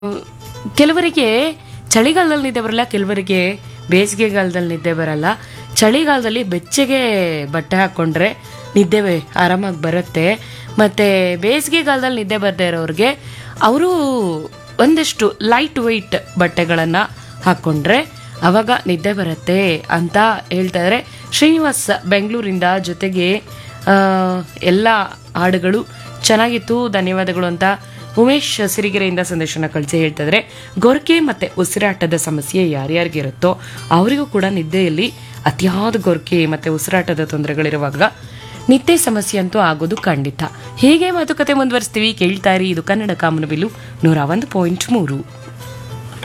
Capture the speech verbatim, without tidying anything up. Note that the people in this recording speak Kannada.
ಕೆಲವರಿಗೆ ಚಳಿಗಾಲದಲ್ಲಿ ನಿದ್ದೆ ಬರಲ್ಲ, ಕೆಲವರಿಗೆ ಬೇಸಿಗೆಗಾಲದಲ್ಲಿ ನಿದ್ದೆ ಬರಲ್ಲ. ಚಳಿಗಾಲದಲ್ಲಿ ಬೆಚ್ಚಗೆ ಬಟ್ಟೆ ಹಾಕ್ಕೊಂಡ್ರೆ ನಿದ್ದೆ ಆರಾಮಾಗಿ ಬರುತ್ತೆ. ಮತ್ತು ಬೇಸಿಗೆಗಾಲದಲ್ಲಿ ನಿದ್ದೆ ಬರದೇ ಇರೋರಿಗೆ ಅವರು ಒಂದಷ್ಟು ಲೈಟ್ ವೆಯ್ಟ್ ಬಟ್ಟೆಗಳನ್ನು ಹಾಕ್ಕೊಂಡ್ರೆ ಆವಾಗ ನಿದ್ದೆ ಬರುತ್ತೆ ಅಂತ ಹೇಳ್ತಾ ಇದ್ದಾರೆ ಶ್ರೀನಿವಾಸ್ ಬೆಂಗಳೂರಿಂದ. ಜೊತೆಗೆ ಎಲ್ಲ ಹಾಡುಗಳು ಚೆನ್ನಾಗಿತ್ತು, ಧನ್ಯವಾದಗಳು ಅಂತ ಉಮೇಶ್ ಸಿರಿಗೆರೆಯಿಂದ ಸಂದೇಶನ ಕಳಿಸಿ ಹೇಳ್ತಾ ಇದ್ದಾರೆ ಗೊರಕೆ ಮತ್ತು ಉಸಿರಾಟದ ಸಮಸ್ಯೆ ಯಾರ್ಯಾರಿಗಿರುತ್ತೋ ಅವರಿಗೂ ಕೂಡ ನಿದ್ದೆಯಲ್ಲಿ ಅತಿಯಾದ ಗೊರಕೆ ಮತ್ತು ಉಸಿರಾಟದ ತೊಂದರೆಗಳಿರುವಾಗ ನಿದ್ದೆ ಸಮಸ್ಯೆ ಅಂತೂ ಆಗೋದು ಖಂಡಿತ. ಹೀಗೆ ಮಾತುಕತೆ ಮುಂದುವರಿಸ್ತೀವಿ, ಕೇಳ್ತಾ ಇರಿ. ಇದು ಕನ್ನಡ ಕಾಮನಬಿಲ್ಲು ನೂರ ಒಂದು ಪಾಯಿಂಟ್ ಮೂರು.